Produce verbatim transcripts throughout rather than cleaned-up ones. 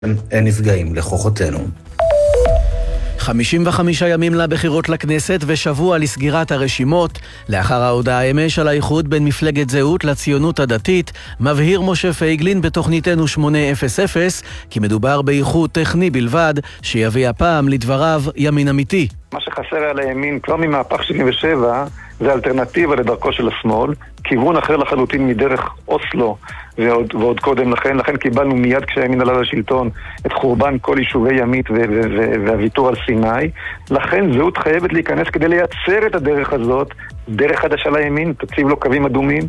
אין נפגעים לכוחותינו. חמישים וחמישה ימים לבחירות לכנסת ושבוע לסגירת הרשימות. לאחר ההודעה אמש על האיחוד בין מפלגת זהות לציונות הדתית, מבהיר משה פייגלין בתוכניתנו שמונה אפס אפס כי מדובר באיחוד טכני בלבד, שיביא הפעם לדבריו ימין אמיתי. מה שחסר על הימין כבר ממהפך שבעים ושבע זה אלטרנטיבה לדרכו של השמאל, כיוון אחר לחלוטין מדרך אוסלו ועוד, ועוד קודם לכן. לכן קיבלנו מיד כשהימין עלה לשלטון את חורבן כל יישובי ימית ו- ו- ו- והוויתור על סיני. לכן זהות חייבת להיכנס כדי לייצר את הדרך הזאת, דרך חדשה לימין, תציב לו קווים אדומים.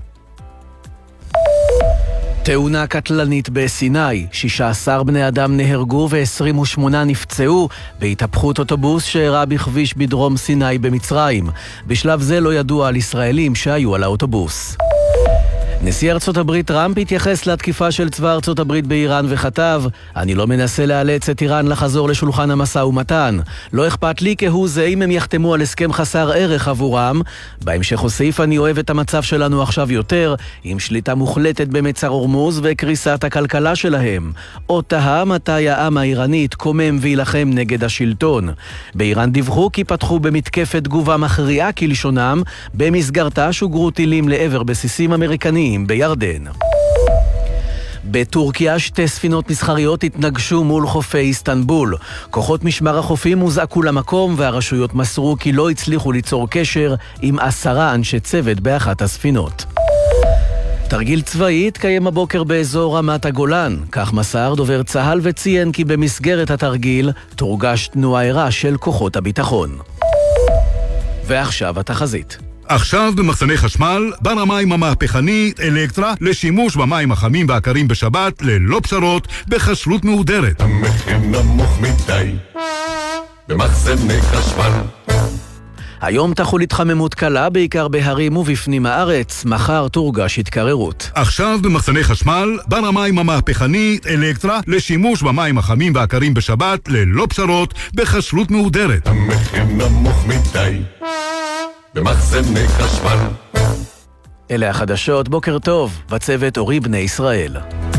תאונה קטלנית בסיני, שישה עשר בני אדם נהרגו ו-עשרים ושמונה נפצעו בהתהפכות אוטובוס שאירע בכביש בדרום סיני במצרים. בשלב זה לא ידוע על ישראלים שהיו על האוטובוס. נשיא ארצות הברית טראמפ התייחס לתקיפה של צבא ארצות הברית באיראן וכתב: אני לא מנסה לאלץ את איראן לחזור לשולחן המשא ומתן. לא אכפת לי כהוא זה אם הם יחתמו על הסכם חסר ערך עבורם. בהמשך הוסיף: אני אוהב את המצב שלנו עכשיו יותר, עם שליטה מוחלטת במצר הורמוז וקריסת הכלכלה שלהם. עוד תהה מתי העם האיראני יתקומם וילחם נגד השלטון. באיראן דיווחו כי פתחו במתקפת תגובה מכריעה כלשונם, במסגרתה שוגרו טילים לעבר בסיסים אמריקניים בירדן. בטורקיה שתי ספינות מסחריות התנגשו מול חופי איסטנבול. כוחות משמר החופים הוזעקו למקום והרשויות מסרו כי לא הצליחו ליצור קשר עם עשרה אנשי צוות באחת הספינות. תרגיל צבאי התקיים הבוקר באזור רמת הגולן. כך מסר דובר צה"ל וציין כי במסגרת התרגיל תורגש תנועה ערה של כוחות הביטחון. ועכשיו התחזית. עכשיו במחסני חשמל, בר המים המהפכני אלקטרה לשימוש במים החמים והקרים בשבת ללא פשרות בכשרות מהודרת. המחיר נמוך מדי במחסני חשמל. היום תחול התחממות קלה בעיקר בהרים ובפנים הארץ, מחר תורגש התקררות. עכשיו במחסני חשמל, בר המים המהפכני אלקטרה לשימוש במים החמים והקרים בשבת ללא פשרות בכשרות מהודרת. המחיר נמוך מדי במחסני חשמל. אלה החדשות, בוקר טוב, בצוות אורי בני ישראל.